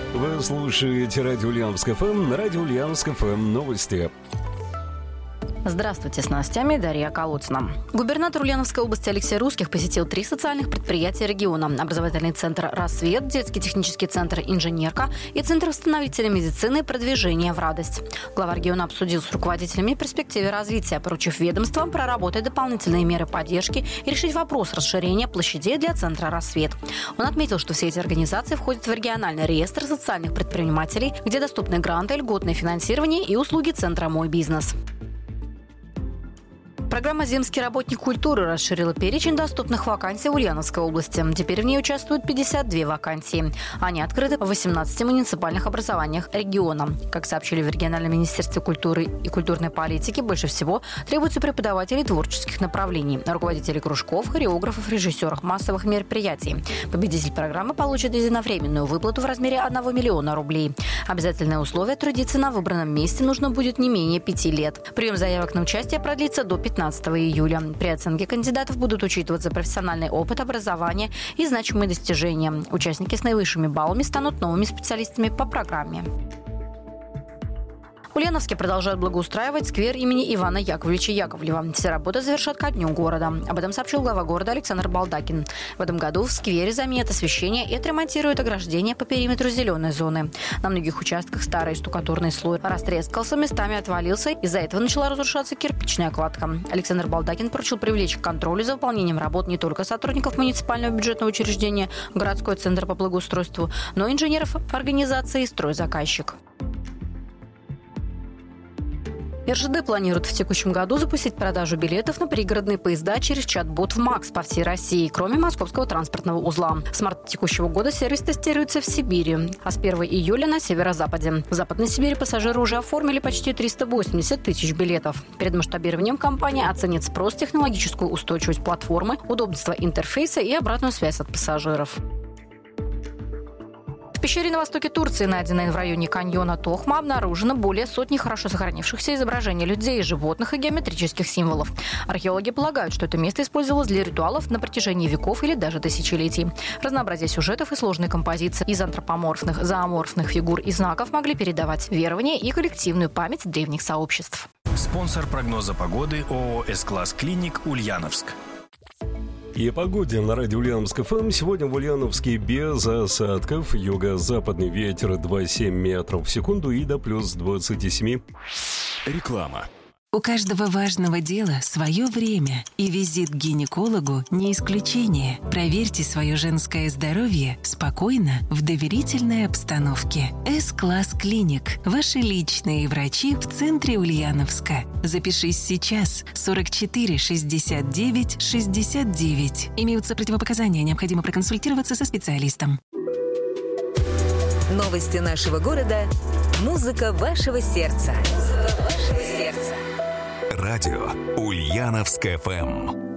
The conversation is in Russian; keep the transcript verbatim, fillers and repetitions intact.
Вы слушаете радио Ульяновск эф эм, радио Ульяновск эф эм новости. Здравствуйте, с новостями Дарья Колодцина. Губернатор Ульяновской области Алексей Русских посетил три социальных предприятия региона. Образовательный центр «Рассвет», детский технический центр «Инженерка» и Центр восстановительной медицины «Продвижение в радость». Глава региона обсудил с руководителями перспективы развития, поручив ведомствам проработать дополнительные меры поддержки и решить вопрос расширения площадей для центра «Рассвет». Он отметил, что все эти организации входят в региональный реестр социальных предпринимателей, где доступны гранты, льготное финансирование и услуги центра «Мой бизнес». Программа «Земский работник культуры» расширила перечень доступных вакансий в Ульяновской области. Теперь в ней участвуют пятьдесят две вакансии. Они открыты в восемнадцати муниципальных образованиях региона. Как сообщили в региональном министерстве культуры и культурной политики, больше всего требуется преподавателей творческих направлений, руководителей кружков, хореографов, режиссеров массовых мероприятий. Победитель программы получит единовременную выплату в размере одного миллиона рублей. Обязательное условие – трудиться на выбранном месте нужно будет не менее пяти лет. Прием заявок на участие продлится до пятнадцатого июля. При оценке кандидатов будут учитываться профессиональный опыт, образование и значимые достижения. Участники с наивысшими баллами станут новыми специалистами по программе. В Ульяновске продолжают благоустраивать сквер имени Ивана Яковлевича Яковлева. Все работы завершат ко дню города. Об этом сообщил глава города Александр Балдакин. В этом году в сквере заменят освещение и отремонтируют ограждение по периметру зеленой зоны. На многих участках старый штукатурный слой растрескался, местами отвалился. Из-за этого начала разрушаться кирпичная кладка. Александр Балдакин поручил привлечь к контролю за выполнением работ не только сотрудников муниципального бюджетного учреждения «Городской центр по благоустройству», но и инженеров организации «Стройзаказчик». эр жэ дэ планирует в текущем году запустить продажу билетов на пригородные поезда через чат-бот в МАКС по всей России, кроме московского транспортного узла. С марта текущего года сервис тестируется в Сибири, а с первого июля на северо-западе. В Западной Сибири пассажиры уже оформили почти триста восемьдесят тысяч билетов. Перед масштабированием компания оценит спрос, технологическую устойчивость платформы, удобство интерфейса и обратную связь от пассажиров. В пещере на востоке Турции, найденной в районе каньона Тохма, обнаружено более сотни хорошо сохранившихся изображений людей, животных и геометрических символов. Археологи полагают, что это место использовалось для ритуалов на протяжении веков или даже тысячелетий. Разнообразие сюжетов и сложные композиции из антропоморфных, зооморфных фигур и знаков могли передавать верования и коллективную память древних сообществ. Спонсор прогноза погоды ООО «С-класс Клиник» Ульяновск. И о погоде на радио Ульяновск эф эм. Сегодня в Ульяновске без осадков. Юго-западный ветер два целых семь метров в секунду и до плюс двадцати семи. Реклама. У каждого важного дела свое время, и визит к гинекологу не исключение. Проверьте свое женское здоровье спокойно, в доверительной обстановке. С-класс Клиник. Ваши личные врачи в центре Ульяновска. Запишись сейчас. сорок четыре шестьдесят девять шестьдесят девять. Имеются противопоказания, необходимо проконсультироваться со специалистом. Новости нашего города. Музыка вашего сердца. Музыка вашего сердца. Радио Ульяновск эф эм.